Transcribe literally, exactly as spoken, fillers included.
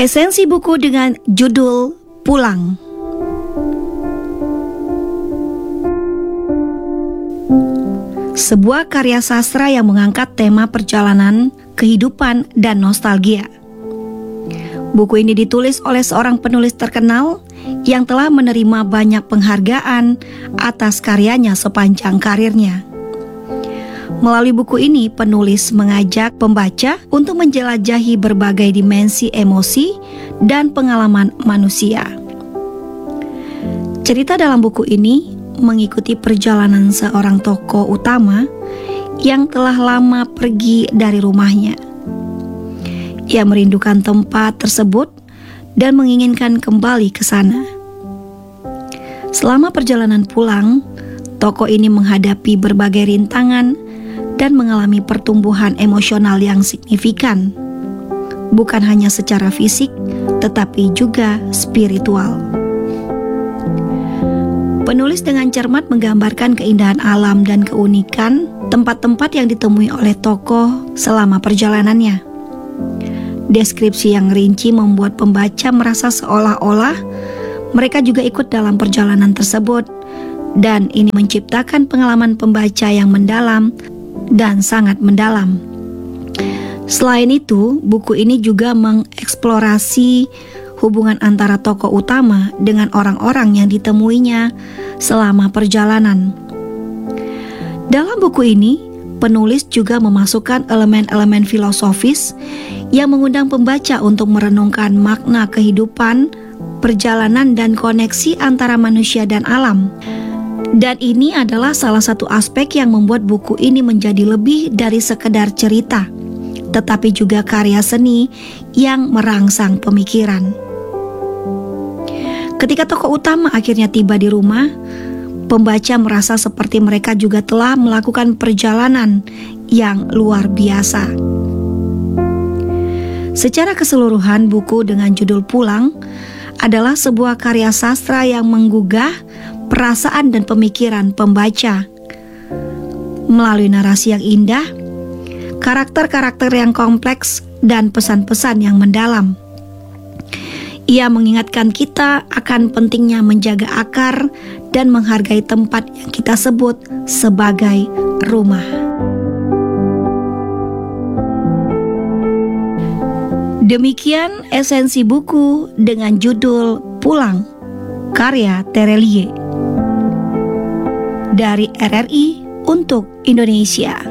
Esensi buku dengan judul Pulang. Sebuah karya sastra yang mengangkat tema perjalanan, kehidupan, dan nostalgia. Buku ini ditulis oleh seorang penulis terkenal yang telah menerima banyak penghargaan atas karyanya sepanjang karirnya. Melalui buku ini, penulis mengajak pembaca untuk menjelajahi berbagai dimensi emosi dan pengalaman manusia. Cerita dalam buku ini mengikuti perjalanan seorang tokoh utama yang telah lama pergi dari rumahnya. Ia merindukan tempat tersebut dan menginginkan kembali ke sana. Selama perjalanan pulang, tokoh ini menghadapi berbagai rintangan dan mengalami pertumbuhan emosional yang signifikan, bukan hanya secara fisik, tetapi juga spiritual. Penulis dengan cermat menggambarkan keindahan alam dan keunikan tempat-tempat yang ditemui oleh tokoh selama perjalanannya. Deskripsi yang rinci membuat pembaca merasa seolah-olah mereka juga ikut dalam perjalanan tersebut, dan ini menciptakan pengalaman pembaca yang mendalam dan sangat mendalam. Selain itu, buku ini juga mengeksplorasi hubungan antara tokoh utama dengan orang-orang yang ditemuinya selama perjalanan. Dalam buku ini, penulis juga memasukkan elemen-elemen filosofis yang mengundang pembaca untuk merenungkan makna kehidupan, perjalanan, dan koneksi antara manusia dan alam. Dan ini adalah salah satu aspek yang membuat buku ini menjadi lebih dari sekedar cerita, tetapi juga karya seni yang merangsang pemikiran. Ketika tokoh utama akhirnya tiba di rumah, pembaca merasa seperti mereka juga telah melakukan perjalanan yang luar biasa. Secara keseluruhan, buku dengan judul Pulang adalah sebuah karya sastra yang menggugah perasaan dan pemikiran pembaca. Melalui narasi yang indah, karakter-karakter yang kompleks, dan pesan-pesan yang mendalam, ia mengingatkan kita akan pentingnya menjaga akar dan menghargai tempat yang kita sebut sebagai rumah. Demikian esensi buku dengan judul Pulang, karya Terelie. Dari R R I untuk Indonesia.